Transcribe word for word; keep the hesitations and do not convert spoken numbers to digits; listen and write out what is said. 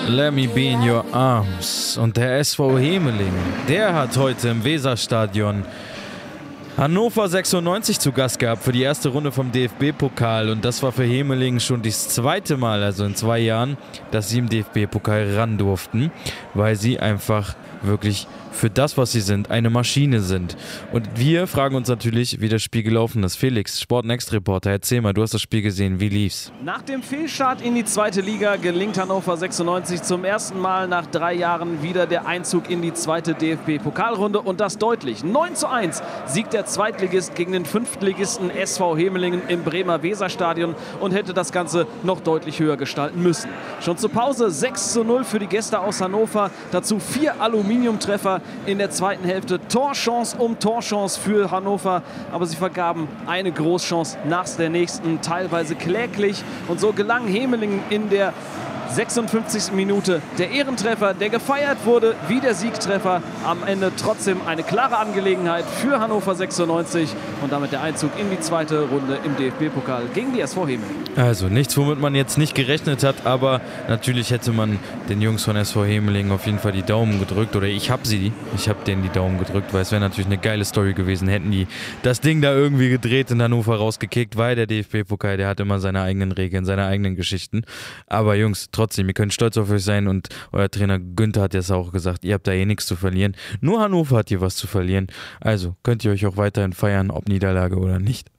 Let me be in your arms. Und der S V Hemeling, der hat heute im Weserstadion Hannover sechsundneunzig zu Gast gehabt für die erste Runde vom D F B-Pokal. Und das war für Hemeling schon das zweite Mal, also in zwei Jahren, dass sie im D F B-Pokal ran durften, weil sie einfach wirklich für das, was sie sind, eine Maschine sind. Und wir fragen uns natürlich, wie das Spiel gelaufen ist. Felix, Sport-Next-Reporter, erzähl mal, du hast das Spiel gesehen, wie lief's? Nach dem Fehlstart in die zweite Liga gelingt Hannover sechsundneunzig zum ersten Mal nach drei Jahren wieder der Einzug in die zweite D F B-Pokalrunde und das deutlich. neun zu eins siegt der Zweitligist gegen den Fünftligisten S V Hemelingen im Bremer Weserstadion und hätte das Ganze noch deutlich höher gestalten müssen. Schon zur Pause sechs zu null für die Gäste aus Hannover, dazu vier Aluminiumtreffer in der zweiten Hälfte. Torchance um Torchance für Hannover, aber sie vergaben eine Großchance nach der nächsten, teilweise kläglich. Und so gelang Hemelingen in der sechsundfünfzigsten Minute der Ehrentreffer, der gefeiert wurde wie der Siegtreffer. Am Ende trotzdem eine klare Angelegenheit für Hannover sechsundneunzig und damit der Einzug in die zweite Runde im D F B-Pokal gegen die S V Hemelingen. Also nichts, womit man jetzt nicht gerechnet hat, aber natürlich hätte man den Jungs von S V Hemelingen auf jeden Fall die Daumen gedrückt, oder ich habe sie, ich habe denen die Daumen gedrückt, weil es wäre natürlich eine geile Story gewesen, hätten die das Ding da irgendwie gedreht in Hannover rausgekickt, weil der D F B-Pokal, der hat immer seine eigenen Regeln, seine eigenen Geschichten. Aber Jungs, trotzdem, ihr könnt stolz auf euch sein und euer Trainer Günther hat jetzt auch gesagt, ihr habt da eh nichts zu verlieren. Nur Hannover hat hier was zu verlieren. Also könnt ihr euch auch weiterhin feiern, ob Niederlage oder nicht.